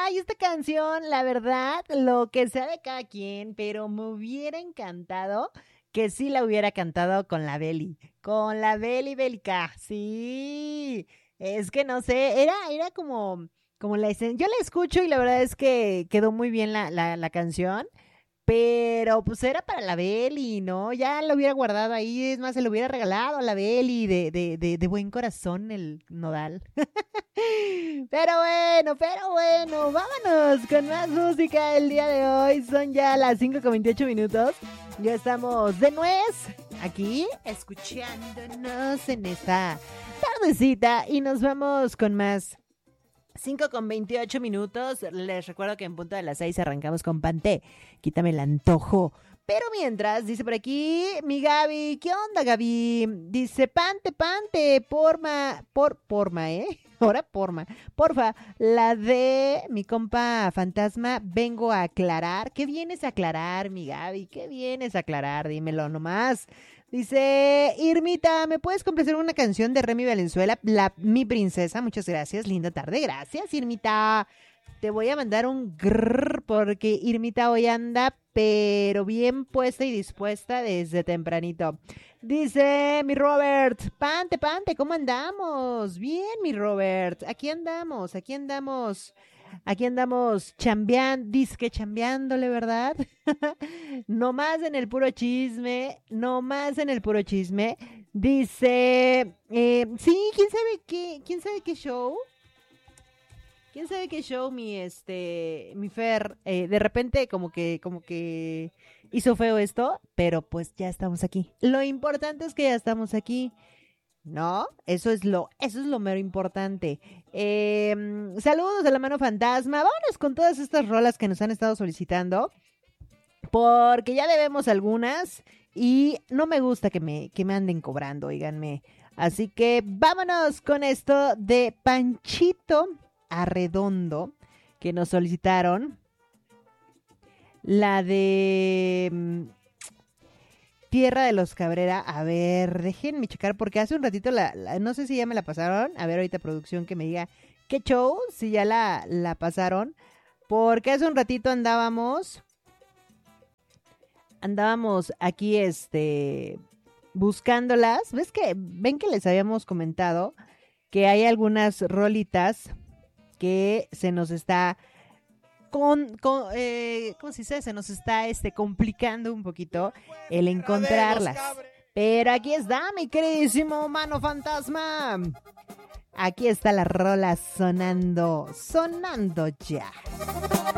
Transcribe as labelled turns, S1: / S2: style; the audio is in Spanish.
S1: Ay, esta canción, la verdad, lo que sea de cada quien, pero me hubiera encantado que sí la hubiera cantado con la Beli. Con la Beli Bélica, sí. Es que no sé, era como la escena. Yo la escucho y la verdad es que quedó muy bien la canción. Pero pues era para la Beli, ¿no? Ya lo hubiera guardado ahí, es más, se lo hubiera regalado a la Beli de buen corazón el nodal. Pero bueno, vámonos con más música el día de hoy. Son ya las 5:28. Ya estamos de nuez aquí escuchándonos en esta tardecita y nos vamos con más. 5:28. Les recuerdo que en punto de las 6 arrancamos con Panté. Quítame el antojo. Pero mientras, dice por aquí mi Gaby. ¿Qué onda, Gaby? Dice, pante, porma, ¿eh? Ahora porma. Porfa, la de mi compa fantasma, vengo a aclarar. ¿Qué vienes a aclarar, mi Gaby? ¿Qué vienes a aclarar? Dímelo nomás. Dice, Irmita, ¿me puedes complacer una canción de Remy Valenzuela? Mi princesa, muchas gracias, linda tarde, gracias, Irmita. Te voy a mandar un grrr porque Irmita hoy anda, pero bien puesta y dispuesta desde tempranito. Dice mi Robert, pante, ¿cómo andamos? Bien, mi Robert, aquí andamos. Aquí andamos chambeando, disque chambeándole, ¿verdad? No más en el puro chisme, no más en el puro chisme. Dice, sí, quién sabe qué show? ¿Quién sabe qué show mi Fer? De repente como que hizo feo esto, pero pues ya estamos aquí. Lo importante es que ya estamos aquí. ¿No? Eso es lo mero importante. Saludos a la mano fantasma. Vámonos con todas estas rolas que nos han estado solicitando. Porque ya debemos algunas. Y no me gusta que me anden cobrando, oíganme. Así que vámonos con esto de Panchito Arredondo. Que nos solicitaron. La de Tierra de los Cabrera. A ver, déjenme checar porque hace un ratito no sé si ya me la pasaron. A ver, ahorita producción que me diga qué show, si ya la pasaron. Porque hace un ratito andábamos aquí buscándolas. Ven que les habíamos comentado que hay algunas rolitas que se nos está ¿cómo se dice? Se nos está complicando un poquito el encontrarlas. Pero aquí está, mi queridísimo mano fantasma. Aquí está la rola sonando ya.